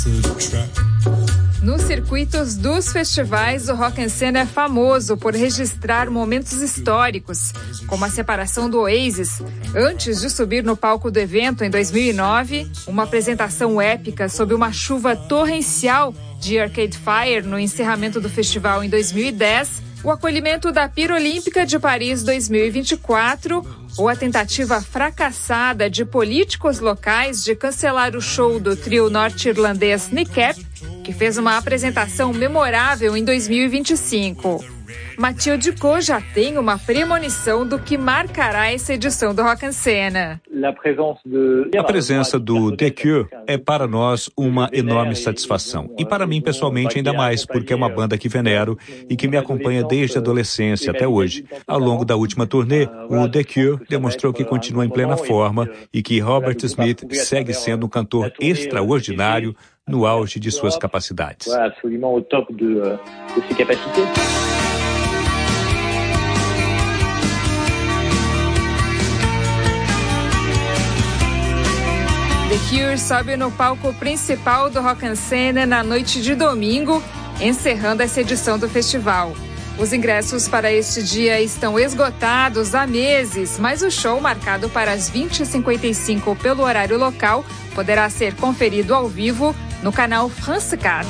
Nos circuitos dos festivais, o Rock en Scène é famoso por registrar momentos históricos, como a separação do Oasis, antes de subir no palco do evento em 2009, uma apresentação épica sob uma chuva torrencial de Arcade Fire no encerramento do festival em 2010, o acolhimento da Pira Olímpica de Paris 2024 ou a tentativa fracassada de políticos locais de cancelar o show do trio norte-irlandês Nick Cave, que fez uma apresentação memorável em 2025. Mathieu Ducot já tem uma premonição do que marcará essa edição do Rock en Scène. A presença do The Cure é para nós uma enorme satisfação. E para mim, pessoalmente, ainda mais, porque é uma banda que venero e que me acompanha desde a adolescência até hoje. Ao longo da última turnê, o The Cure demonstrou que continua em plena forma e que Robert Smith segue sendo um cantor extraordinário no auge de suas capacidades. The Cure sobe no palco principal do Rock en Scène na noite de domingo, encerrando essa edição do festival. Os ingressos para este dia estão esgotados há meses, mas o show, marcado para as 20h55 pelo horário local, poderá ser conferido ao vivo no canal France 4.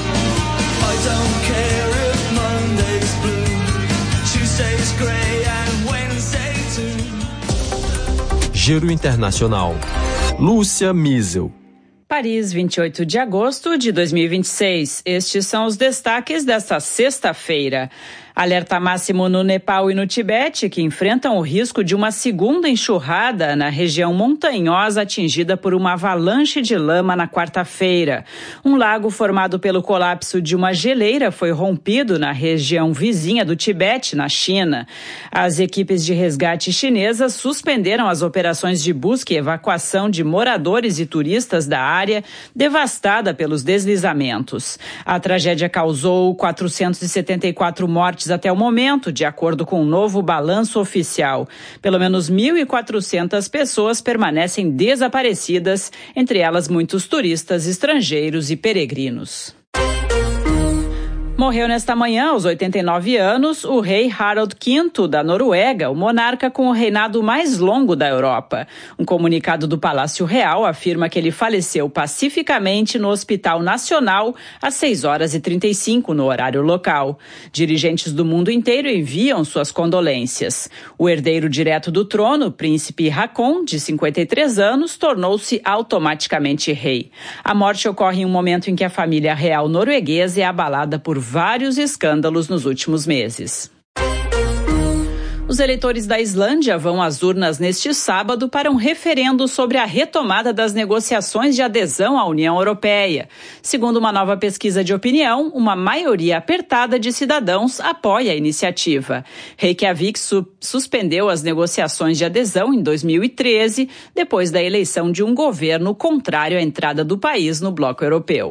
Giro Internacional. Lúcia Miesel. Paris, 28 de agosto de 2026. Estes são os destaques desta sexta-feira. Alerta máximo no Nepal e no Tibete, que enfrentam o risco de uma segunda enxurrada na região montanhosa atingida por uma avalanche de lama na quarta-feira. Um lago formado pelo colapso de uma geleira foi rompido na região vizinha do Tibete, na China. As equipes de resgate chinesas suspenderam as operações de busca e evacuação de moradores e turistas da área devastada pelos deslizamentos. A tragédia causou 474 mortes até o momento, de acordo com um novo balanço oficial. Pelo menos 1.400 pessoas permanecem desaparecidas, entre elas muitos turistas estrangeiros e peregrinos. Morreu nesta manhã, aos 89 anos, o rei Harald V da Noruega, o monarca com o reinado mais longo da Europa. Um comunicado do Palácio Real afirma que ele faleceu pacificamente no Hospital Nacional às 6h35 no horário local. Dirigentes do mundo inteiro enviam suas condolências. O herdeiro direto do trono, príncipe Haakon, de 53 anos, tornou-se automaticamente rei. A morte ocorre em um momento em que a família real norueguesa é abalada por vários escândalos nos últimos meses. Os eleitores da Islândia vão às urnas neste sábado para um referendo sobre a retomada das negociações de adesão à União Europeia. Segundo uma nova pesquisa de opinião, uma maioria apertada de cidadãos apoia a iniciativa. Reykjavik suspendeu as negociações de adesão em 2013, depois da eleição de um governo contrário à entrada do país no bloco europeu.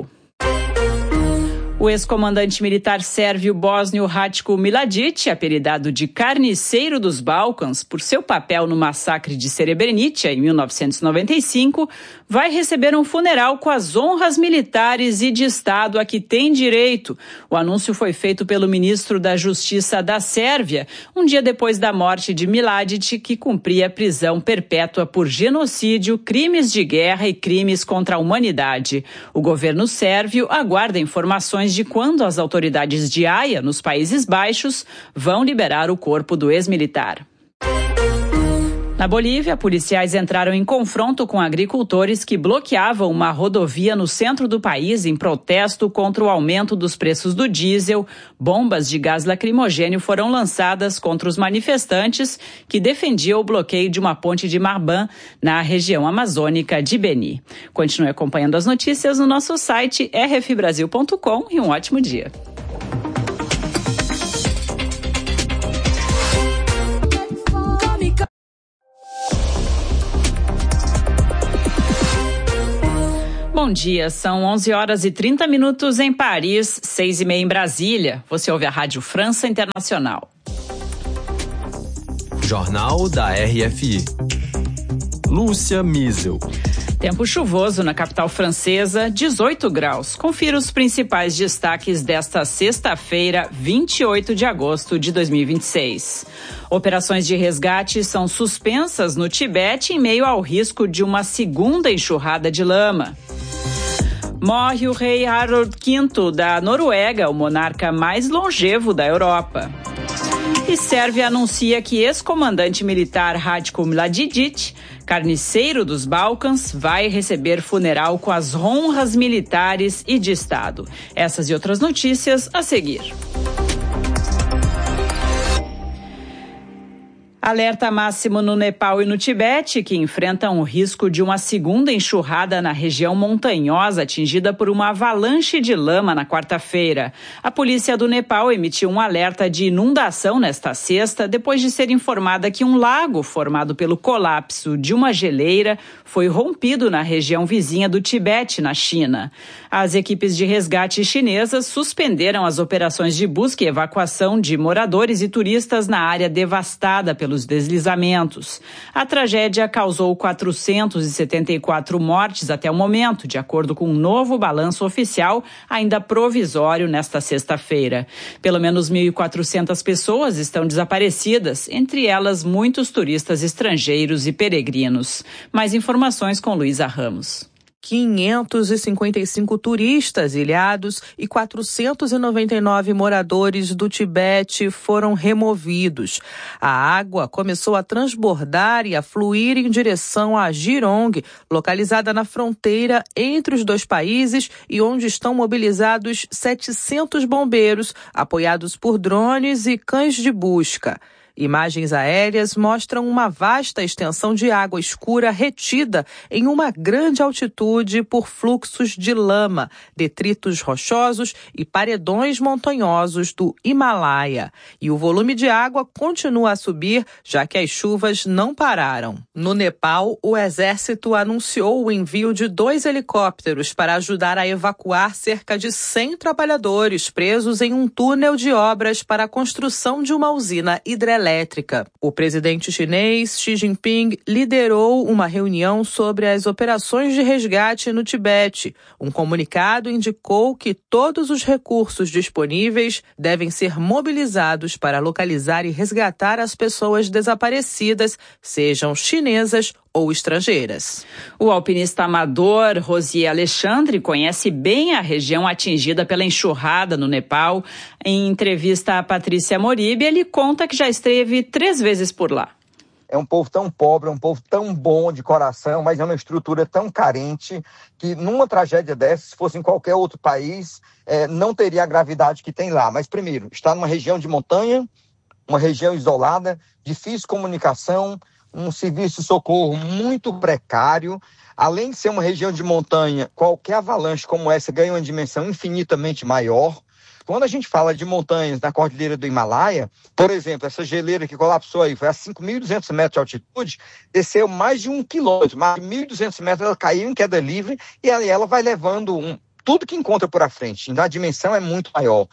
O ex-comandante militar sérvio bósnio Ratko Mladic, apelidado de Carniceiro dos Balcãs por seu papel no massacre de Srebrenica em 1995, vai receber um funeral com as honras militares e de Estado a que tem direito. O anúncio foi feito pelo ministro da Justiça da Sérvia, um dia depois da morte de Mladic, que cumpria prisão perpétua por genocídio, crimes de guerra e crimes contra a humanidade. O governo sérvio aguarda informações de quando as autoridades de Haia, nos Países Baixos, vão liberar o corpo do ex-militar. Na Bolívia, policiais entraram em confronto com agricultores que bloqueavam uma rodovia no centro do país em protesto contra o aumento dos preços do diesel. Bombas de gás lacrimogêneo foram lançadas contra os manifestantes que defendiam o bloqueio de uma ponte de Marban na região amazônica de Beni. Continue acompanhando as notícias no nosso site rfbrasil.com e um ótimo dia. Bom dia, são 11h30 em Paris, 6h30 em Brasília. Você ouve a Rádio França Internacional. Jornal da RFI. Lúcia Miesel. Tempo chuvoso na capital francesa, 18 graus. Confira os principais destaques desta sexta-feira, 28 de agosto de 2026. Operações de resgate são suspensas no Tibete em meio ao risco de uma segunda enxurrada de lama. Morre o rei Harald V da Noruega, o monarca mais longevo da Europa. E Sérvia anuncia que ex-comandante militar Ratko Mladić, carniceiro dos Balcãs, vai receber funeral com as honras militares e de Estado. Essas e outras notícias a seguir. Alerta máximo no Nepal e no Tibete, que enfrentam o risco de uma segunda enxurrada na região montanhosa atingida por uma avalanche de lama na quarta-feira. A polícia do Nepal emitiu um alerta de inundação nesta sexta, depois de ser informada que um lago formado pelo colapso de uma geleira foi rompido na região vizinha do Tibete, na China. As equipes de resgate chinesas suspenderam as operações de busca e evacuação de moradores e turistas na área devastada pelos deslizamentos. A tragédia causou 474 mortes até o momento, de acordo com um novo balanço oficial, ainda provisório nesta sexta-feira. Pelo menos 1.400 pessoas estão desaparecidas, entre elas muitos turistas estrangeiros e peregrinos. Mais informações com Luísa Ramos. 555 turistas ilhados e 499 moradores do Tibete foram removidos. A água começou a transbordar e a fluir em direção a Jirong, localizada na fronteira entre os dois países e onde estão mobilizados 700 bombeiros, apoiados por drones e cães de busca. Imagens aéreas mostram uma vasta extensão de água escura retida em uma grande altitude por fluxos de lama, detritos rochosos e paredões montanhosos do Himalaia. E o volume de água continua a subir, já que as chuvas não pararam. No Nepal, o exército anunciou o envio de 2 helicópteros para ajudar a evacuar cerca de 100 trabalhadores presos em um túnel de obras para a construção de uma usina hidrelétrica. O presidente chinês Xi Jinping liderou uma reunião sobre as operações de resgate no Tibete. Um comunicado indicou que todos os recursos disponíveis devem ser mobilizados para localizar e resgatar as pessoas desaparecidas, sejam chinesas ou estrangeiras. O alpinista amador Rosier Alexandre conhece bem a região atingida pela enxurrada no Nepal. Em entrevista a Patrícia Moribe, ele conta que já esteve 3 vezes por lá. É um povo tão pobre, um povo tão bom de coração, mas é uma estrutura tão carente que numa tragédia dessa, se fosse em qualquer outro país, não teria a gravidade que tem lá. Mas primeiro, está numa região de montanha, uma região isolada, difícil comunicação, um serviço de socorro muito precário. Além de ser uma região de montanha, qualquer avalanche como essa ganha uma dimensão infinitamente maior. Quando a gente fala de montanhas na Cordilheira do Himalaia, por exemplo, essa geleira que colapsou aí, foi a 5.200 metros de altitude, desceu mais de 1 quilômetro, mais de 1.200 metros, ela caiu em queda livre e ela vai levando tudo que encontra por à frente. Então a dimensão é muito maior.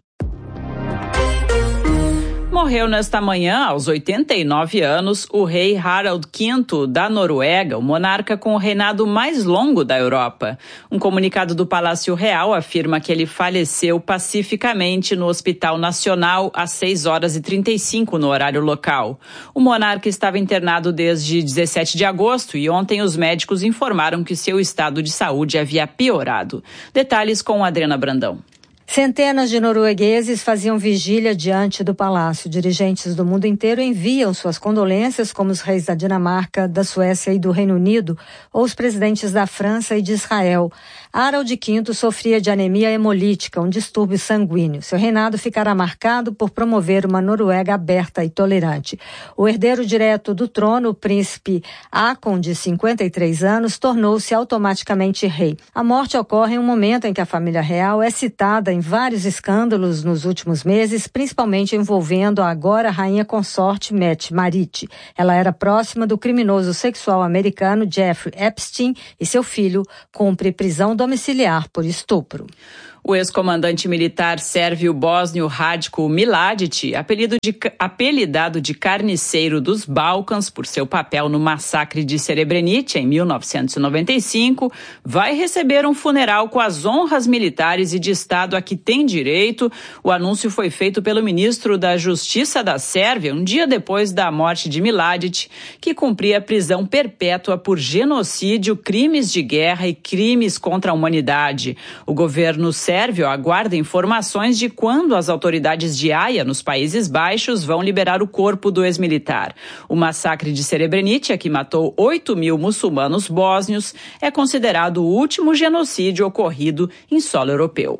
Morreu nesta manhã, aos 89 anos, o rei Harald V da Noruega, o monarca com o reinado mais longo da Europa. Um comunicado do Palácio Real afirma que ele faleceu pacificamente no Hospital Nacional às 6h35 no horário local. O monarca estava internado desde 17 de agosto e ontem os médicos informaram que seu estado de saúde havia piorado. Detalhes com Adriana Brandão. Centenas de noruegueses faziam vigília diante do palácio. Dirigentes do mundo inteiro enviam suas condolências, como os reis da Dinamarca, da Suécia e do Reino Unido, ou os presidentes da França e de Israel. Harald V sofria de anemia hemolítica, um distúrbio sanguíneo. Seu reinado ficará marcado por promover uma Noruega aberta e tolerante. O herdeiro direto do trono, o príncipe Haakon, de 53 anos, tornou-se automaticamente rei. A morte ocorre em um momento em que a família real é citada em vários escândalos nos últimos meses, principalmente envolvendo a agora rainha consorte Mette Marit. Ela era próxima do criminoso sexual americano Jeffrey Epstein e seu filho cumpre prisão domiciliar por estupro. O ex-comandante militar sérvio bósnio Ratko Mladic, apelidado de carniceiro dos Balcãs por seu papel no massacre de Srebrenica em 1995, vai receber um funeral com as honras militares e de Estado a que tem direito. O anúncio foi feito pelo ministro da Justiça da Sérvia um dia depois da morte de Mladic, que cumpria prisão perpétua por genocídio, crimes de guerra e crimes contra a humanidade. O governo sérvio aguarda informações de quando as autoridades de Haia, nos Países Baixos, vão liberar o corpo do ex-militar. O massacre de Srebrenica, que matou 8.000 muçulmanos bósnios, é considerado o último genocídio ocorrido em solo europeu.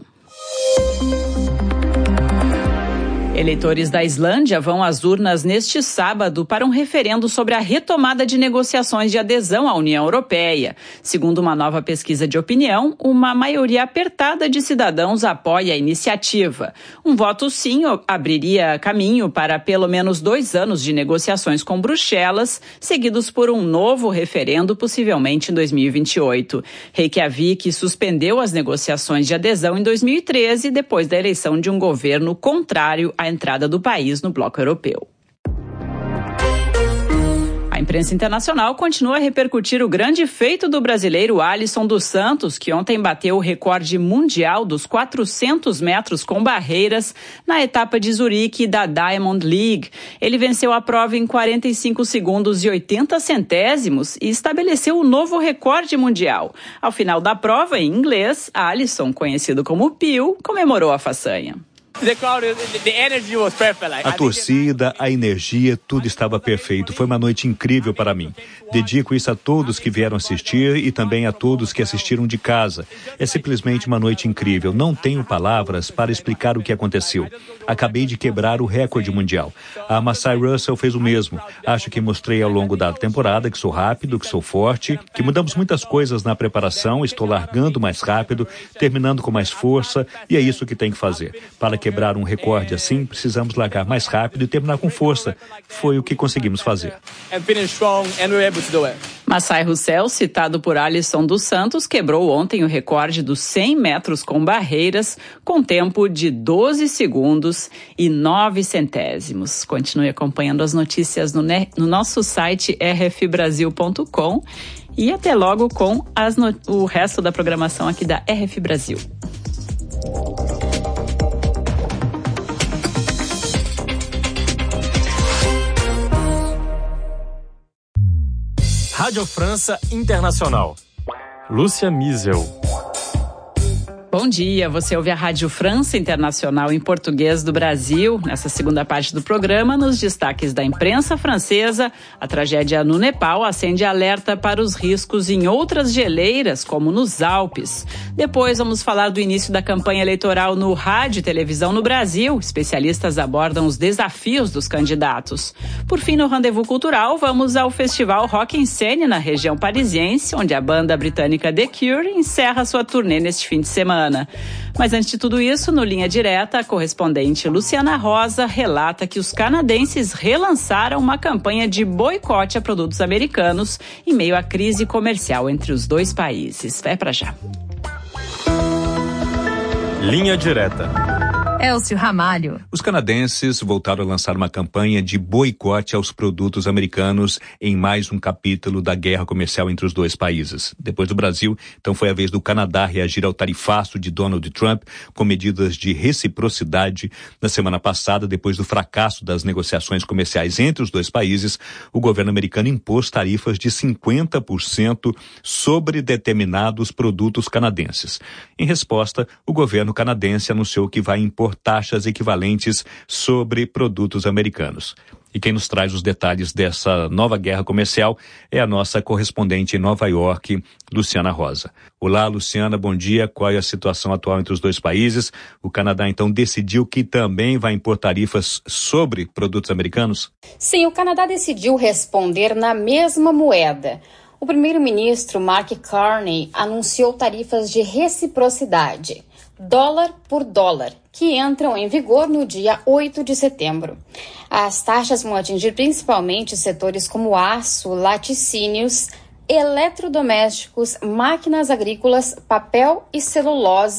Eleitores da Islândia vão às urnas neste sábado para um referendo sobre a retomada de negociações de adesão à União Europeia. Segundo uma nova pesquisa de opinião, uma maioria apertada de cidadãos apoia a iniciativa. Um voto sim abriria caminho para pelo menos 2 anos de negociações com Bruxelas, seguidos por um novo referendo, possivelmente em 2028. Reykjavik suspendeu as negociações de adesão em 2013, depois da eleição de um governo contrário à entrada do país no bloco europeu. A imprensa internacional continua a repercutir o grande feito do brasileiro Alisson dos Santos, que ontem bateu o recorde mundial dos 400 metros com barreiras na etapa de Zurique da Diamond League. Ele venceu a prova em 45 segundos e 80 centésimos e estabeleceu o novo recorde mundial. Ao final da prova, em inglês, Alisson, conhecido como Pio, comemorou a façanha. A torcida, a energia, tudo estava perfeito. Foi uma noite incrível para mim. Dedico isso a todos que vieram assistir e também a todos que assistiram de casa. É simplesmente uma noite incrível. Não tenho palavras para explicar o que aconteceu. Acabei de quebrar o recorde mundial. A Massai Russell fez o mesmo. Acho que mostrei ao longo da temporada que sou rápido, que sou forte, que mudamos muitas coisas na preparação. Estou largando mais rápido, terminando com mais força, e é isso que tem que fazer. Para quebrar um recorde assim, precisamos largar mais rápido e terminar com força. Foi o que conseguimos fazer. Massai Russell, citado por Alisson dos Santos, quebrou ontem o recorde dos 100 metros com barreiras, com tempo de 12 segundos e 9 centésimos. Continue acompanhando as notícias no nosso site rfbrasil.com e até logo com o resto da programação aqui da RF Brasil. Rádio França Internacional. Lúcia Miesel. Bom dia, você ouve a Rádio França Internacional em português do Brasil. Nessa segunda parte do programa, nos destaques da imprensa francesa, a tragédia no Nepal acende alerta para os riscos em outras geleiras, como nos Alpes. Depois vamos falar do início da campanha eleitoral no rádio e televisão no Brasil. Especialistas abordam os desafios dos candidatos. Por fim, no Rendezvous Cultural, vamos ao Festival Rock en Seine na região parisiense, onde a banda britânica The Cure encerra sua turnê neste fim de semana. Mas antes de tudo isso, no Linha Direta, a correspondente Luciana Rosa relata que os canadenses relançaram uma campanha de boicote a produtos americanos em meio à crise comercial entre os dois países. Vai pra já. Linha Direta. Elcio Ramalho. Os canadenses voltaram a lançar uma campanha de boicote aos produtos americanos em mais um capítulo da guerra comercial entre os dois países. Depois do Brasil, então foi a vez do Canadá reagir ao tarifaço de Donald Trump com medidas de reciprocidade. Na semana passada, depois do fracasso das negociações comerciais entre os dois países, o governo americano impôs tarifas de 50% sobre determinados produtos canadenses. Em resposta, o governo canadense anunciou que vai impor taxas equivalentes sobre produtos americanos. E quem nos traz os detalhes dessa nova guerra comercial é a nossa correspondente em Nova York, Luciana Rosa. Olá, Luciana, bom dia. Qual é a situação atual entre os dois países? O Canadá, então, decidiu que também vai impor tarifas sobre produtos americanos? Sim, o Canadá decidiu responder na mesma moeda. O primeiro-ministro Mark Carney anunciou tarifas de reciprocidade, dólar por dólar, que entram em vigor no dia 8 de setembro. As taxas vão atingir principalmente setores como aço, laticínios, eletrodomésticos, máquinas agrícolas, papel e celulose,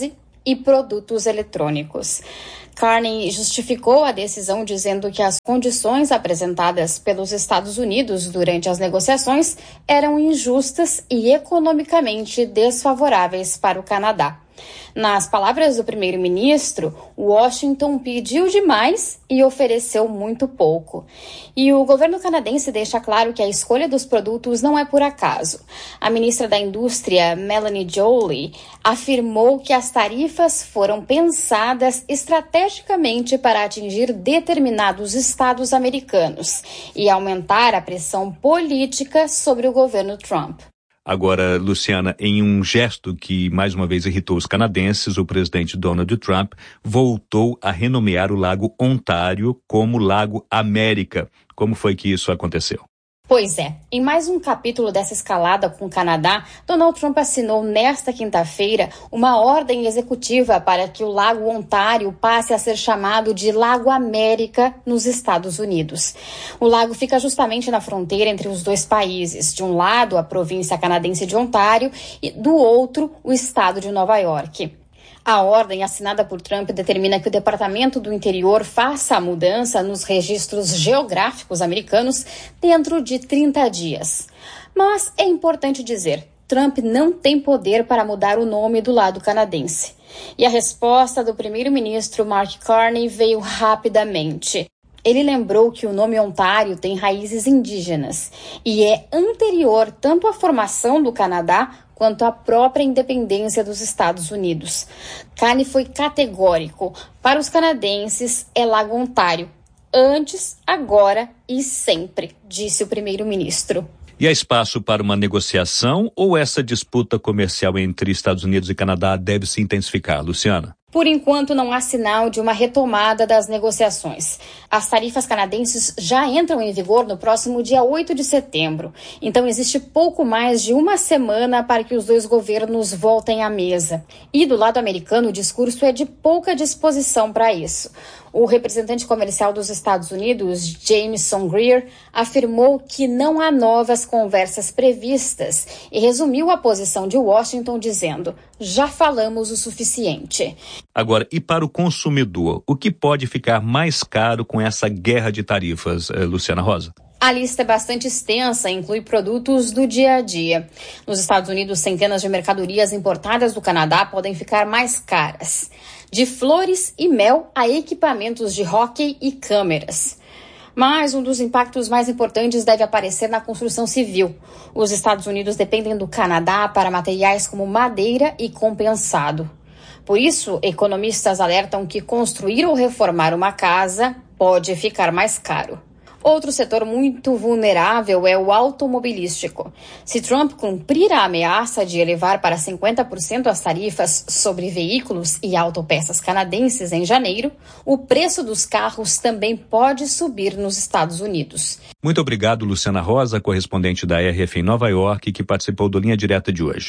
e produtos eletrônicos. Carney justificou a decisão dizendo que as condições apresentadas pelos Estados Unidos durante as negociações eram injustas e economicamente desfavoráveis para o Canadá. Nas palavras do primeiro-ministro, Washington pediu demais e ofereceu muito pouco. E o governo canadense deixa claro que a escolha dos produtos não é por acaso. A ministra da Indústria, Melanie Joly, afirmou que as tarifas foram pensadas estrategicamente para atingir determinados estados americanos e aumentar a pressão política sobre o governo Trump. Agora, Luciana, em um gesto que mais uma vez irritou os canadenses, o presidente Donald Trump voltou a renomear o Lago Ontário como Lago América. Como foi que isso aconteceu? Pois é, em mais um capítulo dessa escalada com o Canadá, Donald Trump assinou nesta quinta-feira uma ordem executiva para que o Lago Ontário passe a ser chamado de Lago América nos Estados Unidos. O lago fica justamente na fronteira entre os dois países, de um lado a província canadense de Ontário e do outro o estado de Nova York. A ordem assinada por Trump determina que o Departamento do Interior faça a mudança nos registros geográficos americanos dentro de 30 dias. Mas é importante dizer, Trump não tem poder para mudar o nome do lado canadense. E a resposta do primeiro-ministro Mark Carney veio rapidamente. Ele lembrou que o nome Ontário tem raízes indígenas e é anterior tanto à formação do Canadá quanto à própria independência dos Estados Unidos. Carney foi categórico. Para os canadenses, é Lago Ontário. Antes, agora e sempre, disse o primeiro-ministro. E há espaço para uma negociação ou essa disputa comercial entre Estados Unidos e Canadá deve se intensificar, Luciana? Por enquanto, não há sinal de uma retomada das negociações. As tarifas canadenses já entram em vigor no próximo dia 8 de setembro. Então, existe pouco mais de uma semana para que os dois governos voltem à mesa. E do lado americano, o discurso é de pouca disposição para isso. O representante comercial dos Estados Unidos, Jameson Greer, afirmou que não há novas conversas previstas e resumiu a posição de Washington dizendo: já falamos o suficiente. Agora, e para o consumidor, o que pode ficar mais caro com essa guerra de tarifas, Luciana Rosa? A lista é bastante extensa e inclui produtos do dia a dia. Nos Estados Unidos, centenas de mercadorias importadas do Canadá podem ficar mais caras. De flores e mel a equipamentos de hóquei e câmeras. Mas um dos impactos mais importantes deve aparecer na construção civil. Os Estados Unidos dependem do Canadá para materiais como madeira e compensado. Por isso, economistas alertam que construir ou reformar uma casa pode ficar mais caro. Outro setor muito vulnerável é o automobilístico. Se Trump cumprir a ameaça de elevar para 50% as tarifas sobre veículos e autopeças canadenses em janeiro, o preço dos carros também pode subir nos Estados Unidos. Muito obrigado, Luciana Rosa, correspondente da RF em Nova York, que participou do Linha Direta de hoje.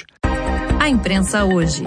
A imprensa hoje.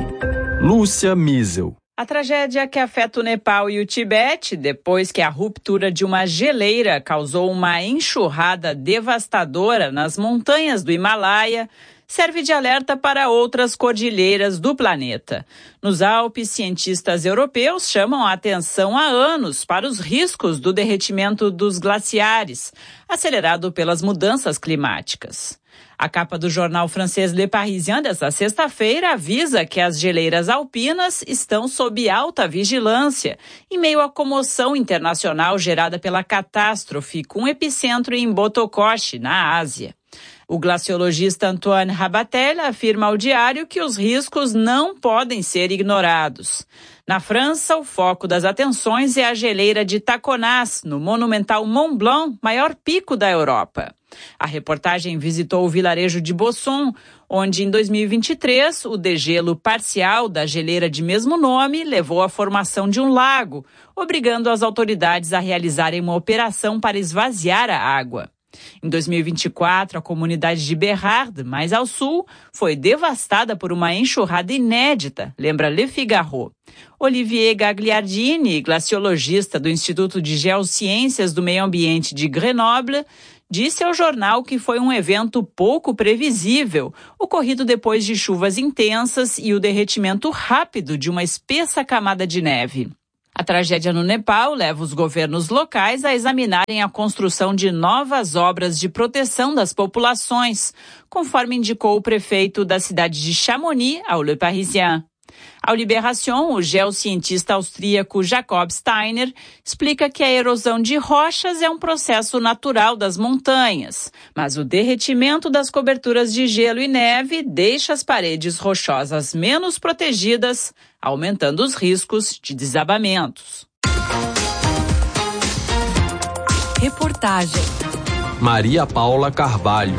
Lúcia Miesel. A tragédia que afeta o Nepal e o Tibete, depois que a ruptura de uma geleira causou uma enxurrada devastadora nas montanhas do Himalaia, serve de alerta para outras cordilheiras do planeta. Nos Alpes, cientistas europeus chamam a atenção há anos para os riscos do derretimento dos glaciares, acelerado pelas mudanças climáticas. A capa do jornal francês Le Parisien desta sexta-feira avisa que as geleiras alpinas estão sob alta vigilância, em meio à comoção internacional gerada pela catástrofe, com epicentro em Botokoshi, na Ásia. O glaciologista Antoine Rabatel afirma ao Diário que os riscos não podem ser ignorados. Na França, o foco das atenções é a geleira de Taconaz, no monumental Mont Blanc, maior pico da Europa. A reportagem visitou o vilarejo de Bosson, onde em 2023 o degelo parcial da geleira de mesmo nome levou à formação de um lago, obrigando as autoridades a realizarem uma operação para esvaziar a água. Em 2024, a comunidade de Bérarde, mais ao sul, foi devastada por uma enxurrada inédita, lembra Le Figaro. Olivier Gagliardini, glaciologista do Instituto de Geociências do Meio Ambiente de Grenoble, disse ao jornal que foi um evento pouco previsível, ocorrido depois de chuvas intensas e o derretimento rápido de uma espessa camada de neve. A tragédia no Nepal leva os governos locais a examinarem a construção de novas obras de proteção das populações, conforme indicou o prefeito da cidade de Chamonix ao Le Parisien. Ao Libération, o geocientista austríaco Jakob Steiner explica que a erosão de rochas é um processo natural das montanhas, mas o derretimento das coberturas de gelo e neve deixa as paredes rochosas menos protegidas, aumentando os riscos de desabamentos. Reportagem Maria Paula Carvalho.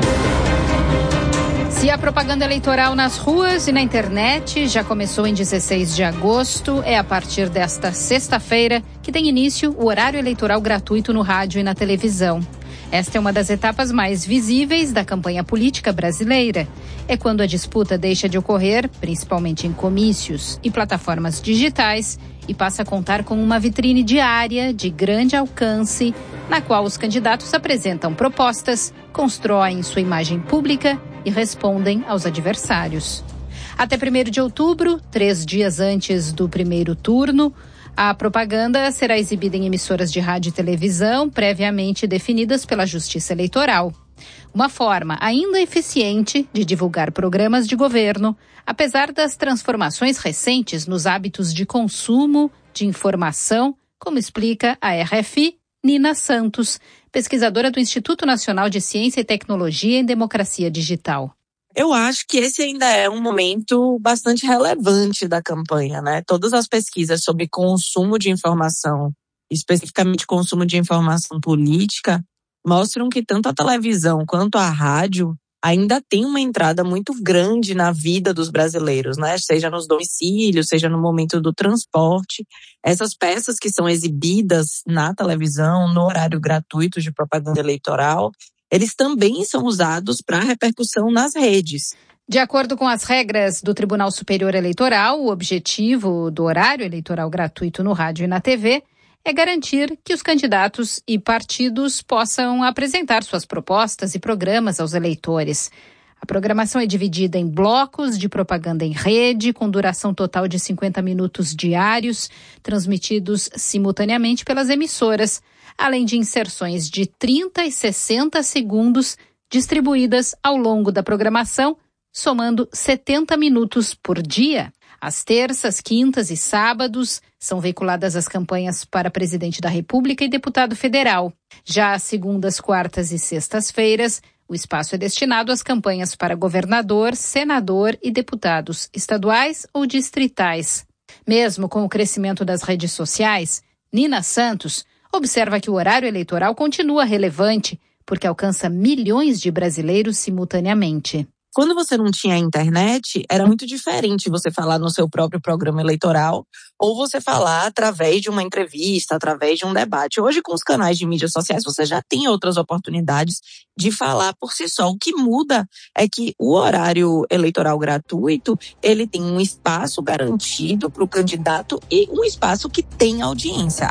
Se a propaganda eleitoral nas ruas e na internet já começou em 16 de agosto, é a partir desta sexta-feira que tem início o horário eleitoral gratuito no rádio e na televisão. Esta é uma das etapas mais visíveis da campanha política brasileira. É quando a disputa deixa de ocorrer, principalmente em comícios e plataformas digitais, e passa a contar com uma vitrine diária de grande alcance, na qual os candidatos apresentam propostas, constroem sua imagem pública e respondem aos adversários. Até 1º de outubro, 3 dias antes do primeiro turno, a propaganda será exibida em emissoras de rádio e televisão previamente definidas pela Justiça Eleitoral. Uma forma ainda eficiente de divulgar programas de governo, apesar das transformações recentes nos hábitos de consumo de informação, como explica a RFI, Nina Santos, pesquisadora do Instituto Nacional de Ciência e Tecnologia em Democracia Digital. Eu acho que esse ainda é um momento bastante relevante da campanha, né? Todas as pesquisas sobre consumo de informação, especificamente consumo de informação política, mostram que tanto a televisão quanto a rádio ainda tem uma entrada muito grande na vida dos brasileiros, né? Seja nos domicílios, seja no momento do transporte. Essas peças que são exibidas na televisão, no horário gratuito de propaganda eleitoral, eles também são usados para repercussão nas redes. De acordo com as regras do Tribunal Superior Eleitoral, o objetivo do horário eleitoral gratuito no rádio e na TV é garantir que os candidatos e partidos possam apresentar suas propostas e programas aos eleitores. A programação é dividida em blocos de propaganda em rede, com duração total de 50 minutos diários, transmitidos simultaneamente pelas emissoras, além de inserções de 30 e 60 segundos distribuídas ao longo da programação, somando 70 minutos por dia. Às terças, quintas e sábados são veiculadas as campanhas para presidente da República e deputado federal. Já às segundas, quartas e sextas-feiras, o espaço é destinado às campanhas para governador, senador e deputados estaduais ou distritais. Mesmo com o crescimento das redes sociais, Nina Santos observa que o horário eleitoral continua relevante, porque alcança milhões de brasileiros simultaneamente. Quando você não tinha internet, era muito diferente você falar no seu próprio programa eleitoral ou você falar através de uma entrevista, através de um debate. Hoje, com os canais de mídias sociais, você já tem outras oportunidades de falar por si só. O que muda é que o horário eleitoral gratuito, ele tem um espaço garantido para o candidato e um espaço que tem audiência.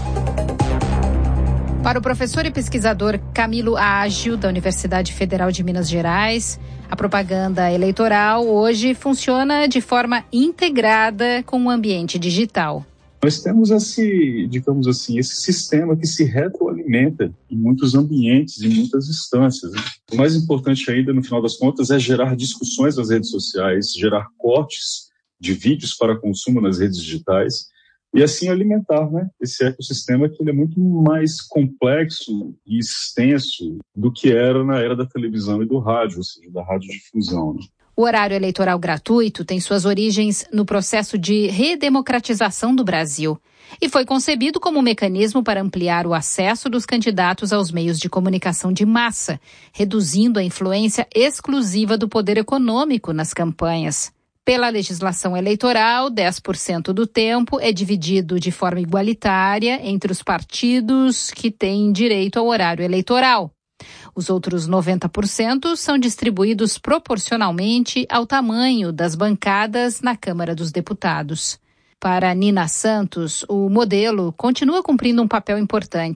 Para o professor e pesquisador Camilo Ágio, da Universidade Federal de Minas Gerais, a propaganda eleitoral hoje funciona de forma integrada com o ambiente digital. Nós temos esse sistema que se retroalimenta em muitos ambientes, em muitas instâncias. O mais importante ainda, no final das contas, é gerar discussões nas redes sociais, gerar cortes de vídeos para consumo nas redes digitais, e assim alimentar, né, esse ecossistema que ele é muito mais complexo e extenso do que era na era da televisão e do rádio, ou seja, da radiodifusão. Né? O horário eleitoral gratuito tem suas origens no processo de redemocratização do Brasil e foi concebido como um mecanismo para ampliar o acesso dos candidatos aos meios de comunicação de massa, reduzindo a influência exclusiva do poder econômico nas campanhas. Pela legislação eleitoral, 10% do tempo é dividido de forma igualitária entre os partidos que têm direito ao horário eleitoral. Os outros 90% são distribuídos proporcionalmente ao tamanho das bancadas na Câmara dos Deputados. Para Nina Santos, o modelo continua cumprindo um papel importante,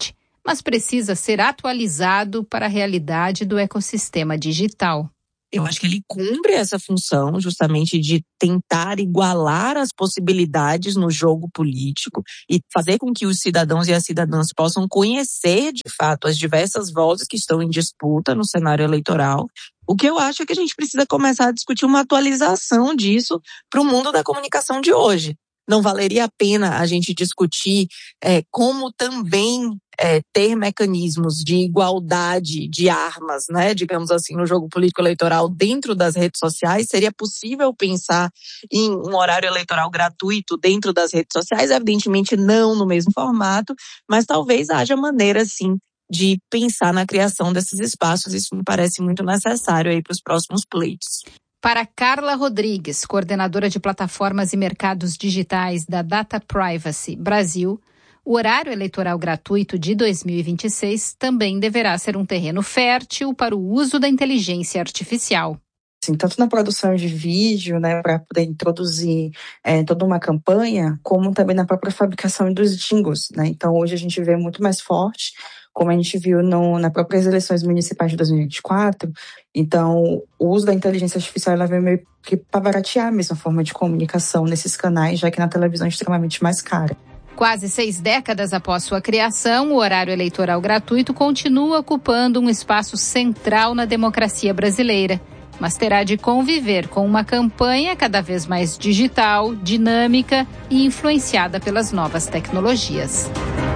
mas precisa ser atualizado para a realidade do ecossistema digital. Eu acho que ele cumpre essa função justamente de tentar igualar as possibilidades no jogo político e fazer com que os cidadãos e as cidadãs possam conhecer, de fato, as diversas vozes que estão em disputa no cenário eleitoral. O que eu acho é que a gente precisa começar a discutir uma atualização disso para o mundo da comunicação de hoje. Não valeria a pena a gente discutir como também ter mecanismos de igualdade de armas, né, digamos assim, no jogo político-eleitoral dentro das redes sociais? Seria possível pensar em um horário eleitoral gratuito dentro das redes sociais? Evidentemente não no mesmo formato, mas talvez haja maneira, sim, de pensar na criação desses espaços. Isso me parece muito necessário aí para os próximos pleitos. Para Carla Rodrigues, coordenadora de plataformas e mercados digitais da Data Privacy Brasil, o horário eleitoral gratuito de 2026 também deverá ser um terreno fértil para o uso da inteligência artificial. Assim, tanto na produção de vídeo, né, para poder introduzir toda uma campanha, como também na própria fabricação dos jingles, né? Então, hoje a gente vê muito mais forte, como a gente viu nas próprias eleições municipais de 2024. Então, o uso da inteligência artificial ela veio meio que para baratear a mesma forma de comunicação nesses canais, já que na televisão é extremamente mais cara. Quase 6 décadas após sua criação, o horário eleitoral gratuito continua ocupando um espaço central na democracia brasileira, mas terá de conviver com uma campanha cada vez mais digital, dinâmica e influenciada pelas novas tecnologias.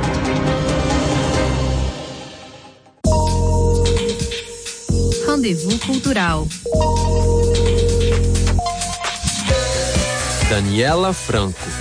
Rendezvous Cultural. Daniela Franco.